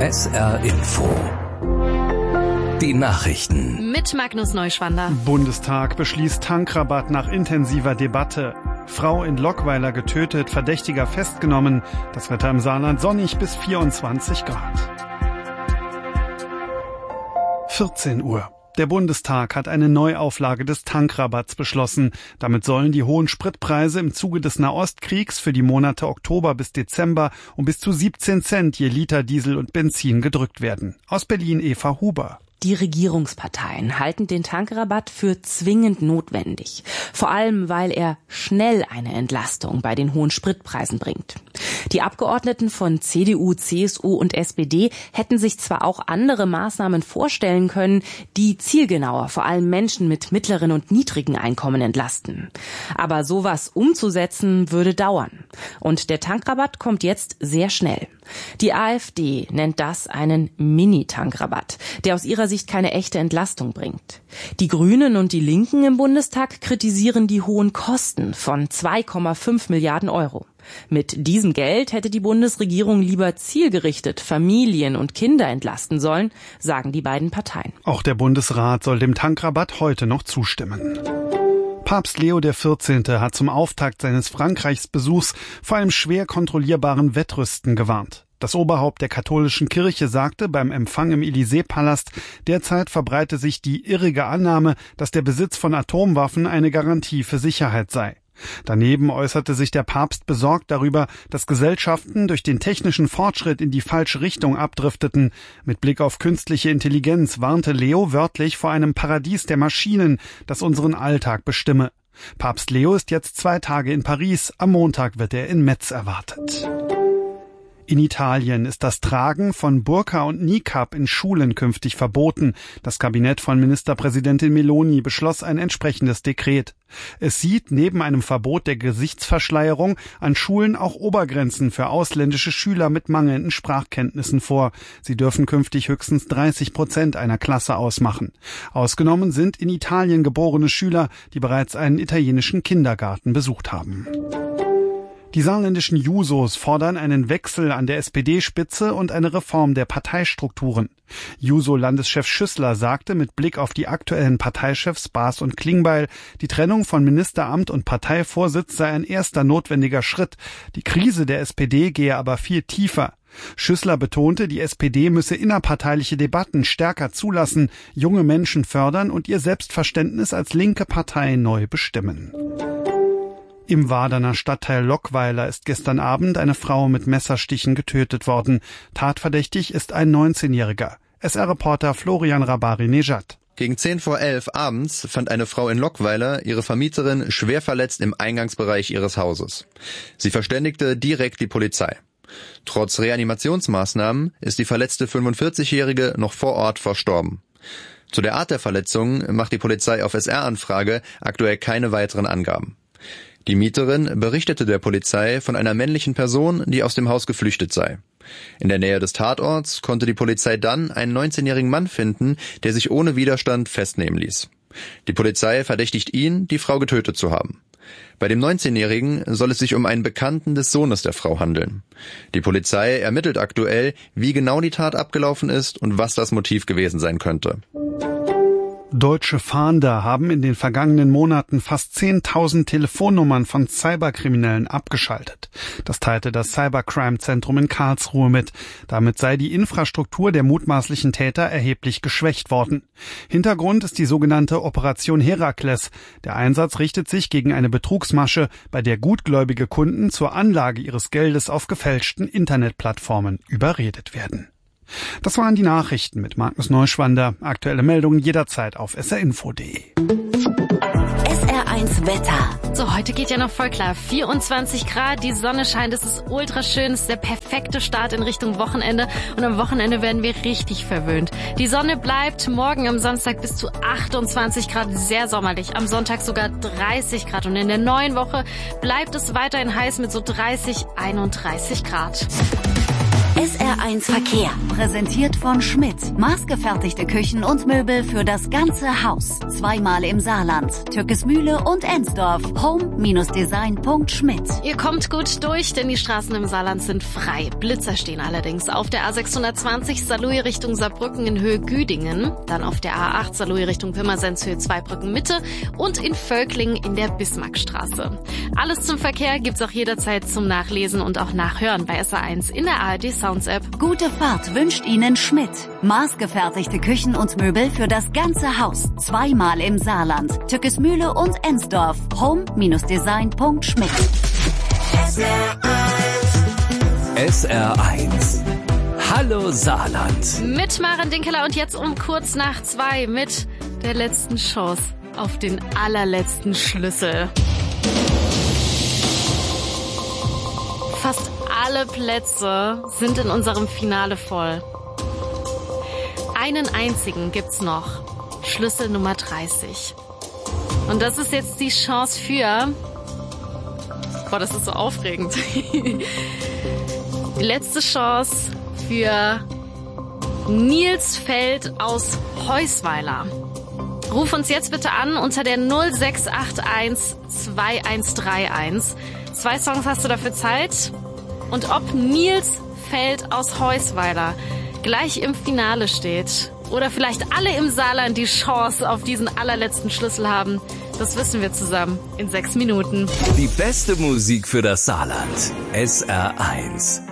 SR Info. Die Nachrichten. Mit Magnus Neuschwander. Bundestag beschließt Tankrabatt nach intensiver Debatte. Frau in Lockweiler getötet, Verdächtiger festgenommen. Das Wetter im Saarland sonnig bis 24 Grad. 14 Uhr. Der Bundestag hat eine Neuauflage des Tankrabatts beschlossen. Damit sollen die hohen Spritpreise im Zuge des Nahostkriegs für die Monate Oktober bis Dezember um bis zu 17 Cent je Liter Diesel und Benzin gedrückt werden. Aus Berlin Eva Huber. Die Regierungsparteien halten den Tankrabatt für zwingend notwendig. Vor allem, weil er schnell eine Entlastung bei den hohen Spritpreisen bringt. Die Abgeordneten von CDU, CSU und SPD hätten sich zwar auch andere Maßnahmen vorstellen können, die zielgenauer vor allem Menschen mit mittleren und niedrigen Einkommen entlasten. Aber sowas umzusetzen würde dauern. Und der Tankrabatt kommt jetzt sehr schnell. Die AfD nennt das einen Mini-Tankrabatt, der aus ihrer Sicht keine echte Entlastung bringt. Die Grünen und die Linken im Bundestag kritisieren die hohen Kosten von 2,5 Milliarden Euro. Mit diesem Geld hätte die Bundesregierung lieber zielgerichtet Familien und Kinder entlasten sollen, sagen die beiden Parteien. Auch der Bundesrat soll dem Tankrabatt heute noch zustimmen. Papst Leo XIV. Hat zum Auftakt seines Frankreichsbesuchs vor einem schwer kontrollierbaren Wettrüsten gewarnt. Das Oberhaupt der katholischen Kirche sagte beim Empfang im Élysée-Palast, derzeit verbreite sich die irrige Annahme, dass der Besitz von Atomwaffen eine Garantie für Sicherheit sei. Daneben äußerte sich der Papst besorgt darüber, dass Gesellschaften durch den technischen Fortschritt in die falsche Richtung abdrifteten. Mit Blick auf künstliche Intelligenz warnte Leo wörtlich vor einem Paradies der Maschinen, das unseren Alltag bestimme. Papst Leo ist jetzt 2 Tage in Paris, am Montag wird er in Metz erwartet. In Italien ist das Tragen von Burka und Niqab in Schulen künftig verboten. Das Kabinett von Ministerpräsidentin Meloni beschloss ein entsprechendes Dekret. Es sieht neben einem Verbot der Gesichtsverschleierung an Schulen auch Obergrenzen für ausländische Schüler mit mangelnden Sprachkenntnissen vor. Sie dürfen künftig höchstens 30% einer Klasse ausmachen. Ausgenommen sind in Italien geborene Schüler, die bereits einen italienischen Kindergarten besucht haben. Die saarländischen Jusos fordern einen Wechsel an der SPD-Spitze und eine Reform der Parteistrukturen. Juso-Landeschef Schüssler sagte mit Blick auf die aktuellen Parteichefs Baas und Klingbeil, die Trennung von Ministeramt und Parteivorsitz sei ein erster notwendiger Schritt. Die Krise der SPD gehe aber viel tiefer. Schüssler betonte, die SPD müsse innerparteiliche Debatten stärker zulassen, junge Menschen fördern und ihr Selbstverständnis als linke Partei neu bestimmen. Im Waderner Stadtteil Lockweiler ist gestern Abend eine Frau mit Messerstichen getötet worden. Tatverdächtig ist ein 19-Jähriger. SR-Reporter Florian Rabari-Nejad. Gegen 10:11 abends fand eine Frau in Lockweiler ihre Vermieterin schwer verletzt im Eingangsbereich ihres Hauses. Sie verständigte direkt die Polizei. Trotz Reanimationsmaßnahmen ist die verletzte 45-Jährige noch vor Ort verstorben. Zu der Art der Verletzung macht die Polizei auf SR-Anfrage aktuell keine weiteren Angaben. Die Mieterin berichtete der Polizei von einer männlichen Person, die aus dem Haus geflüchtet sei. In der Nähe des Tatorts konnte die Polizei dann einen 19-jährigen Mann finden, der sich ohne Widerstand festnehmen ließ. Die Polizei verdächtigt ihn, die Frau getötet zu haben. Bei dem 19-jährigen soll es sich um einen Bekannten des Sohnes der Frau handeln. Die Polizei ermittelt aktuell, wie genau die Tat abgelaufen ist und was das Motiv gewesen sein könnte. Deutsche Fahnder haben in den vergangenen Monaten fast 10.000 Telefonnummern von Cyberkriminellen abgeschaltet. Das teilte das Cybercrime-Zentrum in Karlsruhe mit. Damit sei die Infrastruktur der mutmaßlichen Täter erheblich geschwächt worden. Hintergrund ist die sogenannte Operation Herakles. Der Einsatz richtet sich gegen eine Betrugsmasche, bei der gutgläubige Kunden zur Anlage ihres Geldes auf gefälschten Internetplattformen überredet werden. Das waren die Nachrichten mit Magnus Neuschwander. Aktuelle Meldungen jederzeit auf srinfo.de. SR1 Wetter. So, heute geht ja noch voll klar. 24 Grad, die Sonne scheint, es ist ultra schön, es ist der perfekte Start in Richtung Wochenende und am Wochenende werden wir richtig verwöhnt. Die Sonne bleibt morgen am Samstag bis zu 28 Grad, sehr sommerlich, am Sonntag sogar 30 Grad und in der neuen Woche bleibt es weiterhin heiß mit so 30, 31 Grad. SR1 Verkehr. Präsentiert von Schmidt. Maßgefertigte Küchen und Möbel für das ganze Haus. Zweimal im Saarland. Türkesmühle und Ensdorf. Home-Design.schmidt. Ihr kommt gut durch, denn die Straßen im Saarland sind frei. Blitzer stehen allerdings auf der A620 Saarlouis Richtung Saarbrücken in Höhe Güdingen. Dann auf der A8 Saarlouis Richtung Pirmasens Höhe Zweibrücken Mitte und in Völklingen in der Bismarckstraße. Alles zum Verkehr gibt's auch jederzeit zum Nachlesen und auch Nachhören bei SR1 in der ARD Sounds App. Gute Fahrt wünscht Ihnen Schmidt. Maßgefertigte Küchen und Möbel für das ganze Haus. Zweimal im Saarland. Türkesmühle und Ensdorf. Home-Design.schmidt. SR1. Hallo Saarland. Mit Maren Dinkeler und jetzt um kurz nach 2 mit der letzten Chance auf den allerletzten Schlüssel. Fast alle Plätze sind in unserem Finale voll. Einen einzigen gibt's noch. Schlüssel Nummer 30. Und das ist jetzt die Chance für... Boah, das ist so aufregend. Die letzte Chance für Nils Feld aus Heusweiler. Ruf uns jetzt bitte an unter der 0681 2131. 2 Songs hast du dafür Zeit. Und ob Nils Feld aus Heusweiler gleich im Finale steht oder vielleicht alle im Saarland die Chance auf diesen allerletzten Schlüssel haben, das wissen wir zusammen in 6 Minuten. Die beste Musik für das Saarland. SR1.